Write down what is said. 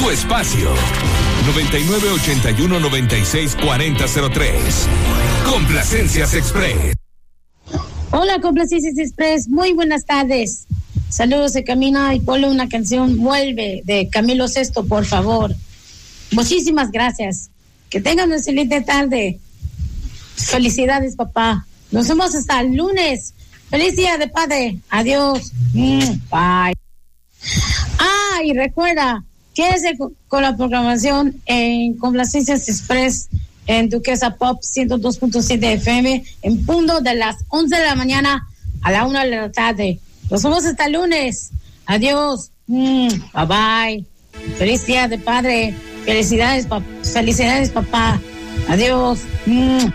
Tu espacio. 9981-964003. Complacencias Express. Hola, Complacencias Express. Muy buenas tardes. Saludos de Camina y ponle una canción Vuelve de Camilo Sesto, por favor. Muchísimas gracias. Que tengan una excelente tarde. Felicidades, papá. Nos vemos hasta el lunes. Feliz día de padre. Adiós. Bye. Y recuerda, quédese con la programación en Complacencias Express en Duquesa Pop 102.7 FM en punto de las 11 de la mañana a la 1 de la tarde. Nos vemos hasta el lunes. Adiós. Bye bye. Feliz día de padre. Felicidades, papá. Adiós.